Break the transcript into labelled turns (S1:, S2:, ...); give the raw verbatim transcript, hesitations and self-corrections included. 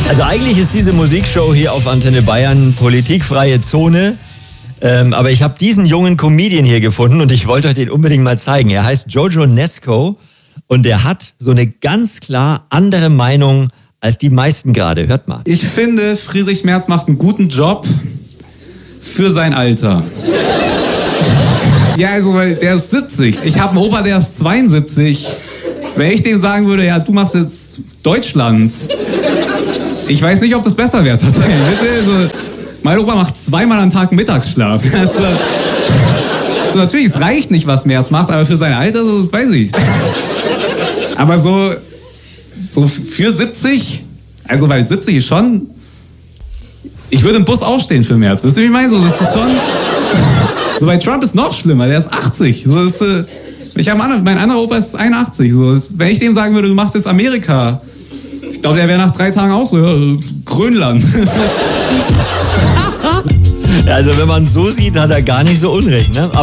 S1: Also eigentlich ist diese Musikshow hier auf Antenne Bayern politikfreie Zone. Ähm, aber ich habe diesen jungen Comedian hier gefunden und ich wollte euch den unbedingt mal zeigen. Er heißt Jojo Nesco und der hat so eine ganz klar andere Meinung als die meisten gerade. Hört mal.
S2: Ich finde, Friedrich Merz macht einen guten Job für sein Alter. Ja, also, weil der ist siebzig. Ich habe einen Opa, der ist zweiundsiebzig. Wenn ich dem sagen würde, ja, du machst jetzt Deutschland. Ich weiß nicht, ob das besser wäre tatsächlich. Also, mein Opa macht zweimal am Tag Mittagsschlaf. Also, also natürlich, es reicht nicht, was Merz macht, aber für sein Alter, das weiß ich. Aber so, so für siebzig, also weil siebzig ist schon, ich würde im Bus aufstehen für Merz. Wisst ihr, wie ich meine? So, das ist schon, so bei Trump ist noch schlimmer, der ist achtzig. So, das ist, ich habe einen, mein anderer Opa ist einundachtzig. So, das, wenn ich dem sagen würde, du machst jetzt Amerika, ich glaube, der wäre nach drei Tagen auch so, ja, Grönland.
S1: Also wenn man so sieht, hat er gar nicht so Unrecht, ne?